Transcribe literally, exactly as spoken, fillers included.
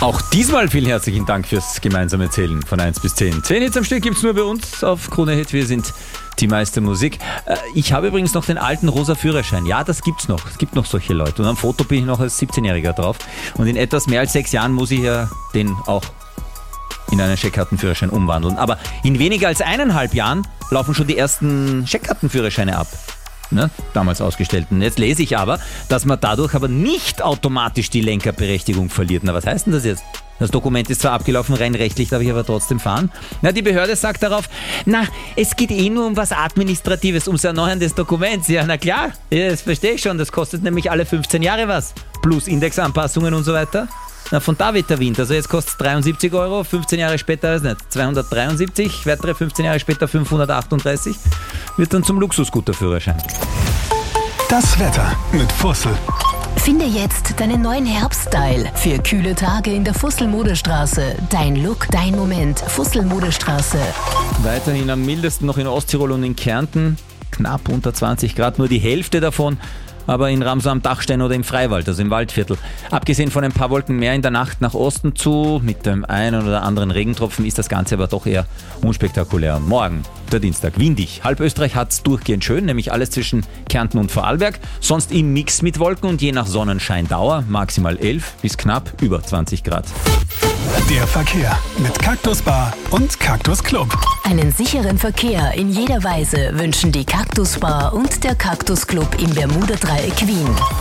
Auch diesmal vielen herzlichen Dank fürs gemeinsame Zählen von eins bis zehn. zehn Hits am Stück gibt es nur bei uns auf Krone Hit. Wir sind die meiste Musik. Ich habe übrigens noch den alten rosa Führerschein. Ja, das gibt's noch. Es gibt noch solche Leute. Und am Foto bin ich noch als siebzehnjähriger drauf. Und in etwas mehr als sechs Jahren muss ich ja den auch in einen Scheckkartenführerschein umwandeln. Aber in weniger als eineinhalb Jahren laufen schon die ersten Scheckkartenführerscheine ab. Ne, damals ausgestellten. Jetzt lese ich aber, dass man dadurch aber nicht automatisch die Lenkerberechtigung verliert. Na, was heißt denn das jetzt? Das Dokument ist zwar abgelaufen, rein rechtlich darf ich aber trotzdem fahren. Na, die Behörde sagt darauf, na, es geht eh nur um was Administratives, ums Erneuern des Dokuments. Ja, na klar, das verstehe ich schon, das kostet nämlich alle fünfzehn Jahre was. Plus Indexanpassungen und so weiter. Na, von da weht der Wind. Also jetzt kostet es dreiundsiebzig Euro, fünfzehn Jahre später, weiß nicht, zweihundertdreiundsiebzig, weitere fünfzehn Jahre später fünfhundertachtunddreißig, wird dann zum Luxusgüterführerschein. Das Wetter mit Fussel. Finde jetzt deinen neuen Herbststyle für kühle Tage in der Fussel-Modestraße. Dein Look, dein Moment. Fussel-Modestraße. Weiterhin am mildesten noch in Osttirol und in Kärnten. Knapp unter zwanzig Grad, nur die Hälfte davon. Aber in Ramsau am Dachstein oder im Freiwald, also im Waldviertel. Abgesehen von ein paar Wolken mehr in der Nacht nach Osten zu, mit dem einen oder anderen Regentropfen, ist das Ganze aber doch eher unspektakulär. Und morgen, der Dienstag, windig. Halb Österreich hat es durchgehend schön, nämlich alles zwischen Kärnten und Vorarlberg. Sonst im Mix mit Wolken und je nach Sonnenscheindauer maximal elf bis knapp über zwanzig Grad. Der Verkehr mit Cactus Bar und Cactus Club. Einen sicheren Verkehr in jeder Weise wünschen die Cactus Bar und der Cactus Club im Bermuda-Dreieck Wien.